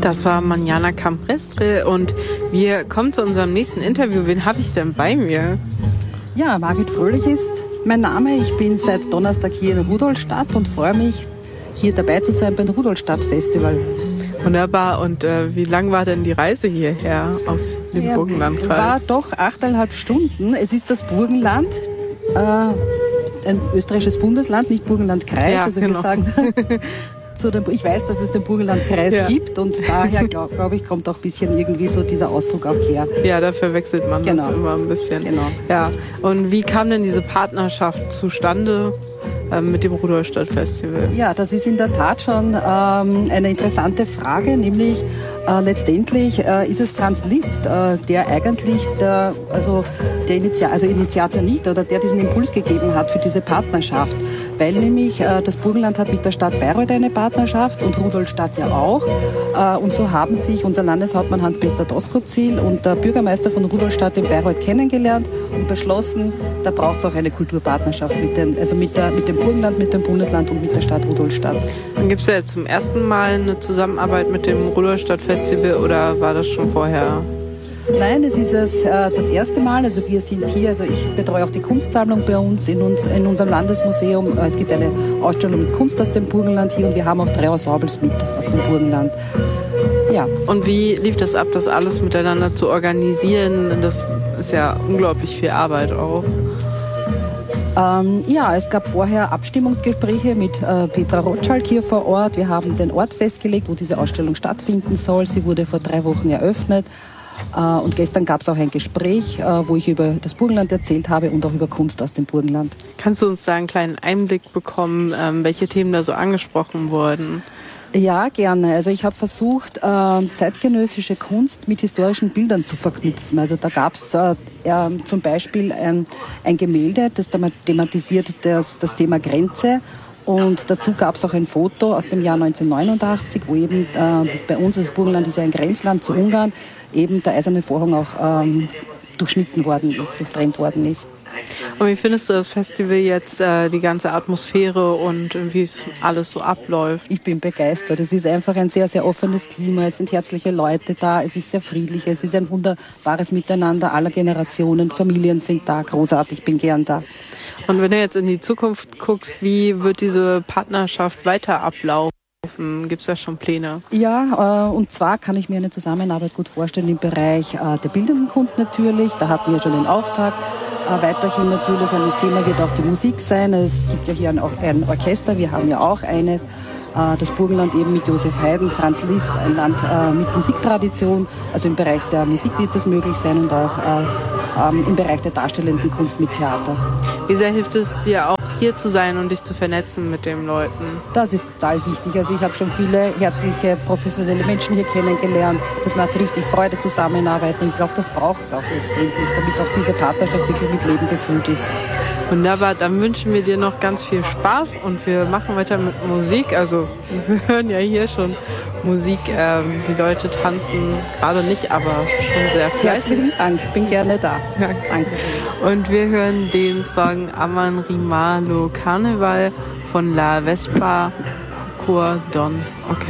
Das war Manjana Camprestre und wir kommen zu unserem nächsten Interview. Wen habe ich denn bei mir? Ja, Margit Fröhlich ist mein Name. Ich bin seit Donnerstag hier in Rudolstadt und freue mich, hier dabei zu sein beim Rudolstadt-Festival. Wunderbar. Und wie lang war denn die Reise hierher aus dem Burgenlandkreis? War doch 8,5 Stunden. Es ist das Burgenland, ein österreichisches Bundesland, nicht Burgenlandkreis. Ja, also genau. wir sagen... Ich weiß, dass es den Burgenlandkreis gibt und daher, glaube ich, kommt auch ein bisschen irgendwie so dieser Ausdruck auch her. Ja, da verwechselt man das immer ein bisschen. Genau. Ja. Und wie kam denn diese Partnerschaft zustande mit dem Rudolstadt-Festival? Ja, das ist in der Tat schon eine interessante Frage, nämlich letztendlich ist es Franz Liszt, der eigentlich Initiator nicht, oder der diesen Impuls gegeben hat für diese Partnerschaft, weil nämlich das Burgenland hat mit der Stadt Bayreuth eine Partnerschaft und Rudolstadt ja auch, und so haben sich unser Landeshauptmann Hans-Peter Doskozil und der Bürgermeister von Rudolstadt in Bayreuth kennengelernt und beschlossen, da braucht es auch eine Kulturpartnerschaft mit dem Burgenland, mit dem Bundesland und mit der Stadt Rudolstadt. Dann gibt es ja jetzt zum ersten Mal eine Zusammenarbeit mit dem Rudolstadt-Festival oder war das schon vorher? Nein, es ist das erste Mal. Also wir sind hier, also ich betreue auch die Kunstsammlung bei uns in unserem Landesmuseum. Es gibt eine Ausstellung mit Kunst aus dem Burgenland hier und wir haben auch 3 Ensembles mit aus dem Burgenland. Ja. Und wie lief das ab, das alles miteinander zu organisieren? Das ist ja unglaublich viel Arbeit auch. Es gab vorher Abstimmungsgespräche mit Petra Rotschalk hier vor Ort. Wir haben den Ort festgelegt, wo diese Ausstellung stattfinden soll. Sie wurde vor 3 Wochen eröffnet. Und gestern gab es auch ein Gespräch, wo ich über das Burgenland erzählt habe und auch über Kunst aus dem Burgenland. Kannst du uns da einen kleinen Einblick bekommen, welche Themen da so angesprochen wurden? Ja, gerne. Also ich habe versucht, zeitgenössische Kunst mit historischen Bildern zu verknüpfen. Also da gab es zum Beispiel ein Gemälde, das thematisiert das Thema Grenze. Und dazu gab es auch ein Foto aus dem Jahr 1989, wo eben bei uns, das Burgenland ist ja ein Grenzland zu Ungarn, eben der Eiserne Vorhang auch durchtrennt worden ist. Und wie findest du das Festival jetzt, die ganze Atmosphäre und wie es alles so abläuft? Ich bin begeistert. Es ist einfach ein sehr, sehr offenes Klima. Es sind herzliche Leute da. Es ist sehr friedlich. Es ist ein wunderbares Miteinander aller Generationen. Familien sind da. Großartig. Ich bin gern da. Und wenn du jetzt in die Zukunft guckst, wie wird diese Partnerschaft weiter ablaufen? Gibt es da schon Pläne? Ja, und zwar kann ich mir eine Zusammenarbeit gut vorstellen im Bereich der bildenden Kunst natürlich. Da hatten wir schon den Auftakt. Weiterhin natürlich ein Thema wird auch die Musik sein. Es gibt ja hier ein Orchester, wir haben ja auch eines. Das Burgenland eben mit Josef Haydn, Franz Liszt, ein Land mit Musiktradition. Also im Bereich der Musik wird das möglich sein und auch im Bereich der darstellenden Kunst mit Theater. Wie sehr hilft es dir auch hier zu sein und dich zu vernetzen mit den Leuten? Das ist total wichtig. Also ich habe schon viele herzliche, professionelle Menschen hier kennengelernt. Das macht richtig Freude, zusammenarbeiten. Und ich glaube, das braucht es auch letztendlich, damit auch diese Partnerschaft wirklich mit Leben gefüllt ist. Wunderbar, dann wünschen wir dir noch ganz viel Spaß und wir machen weiter mit Musik. Also wir hören ja hier schon Musik, die Leute tanzen, gerade nicht, aber schon sehr fleißig. Herzlichen Dank, ich bin gerne da. Ja. Danke. Und wir hören den Song Aman Rimalo Carneval von La Vespa Cor Don. Okay.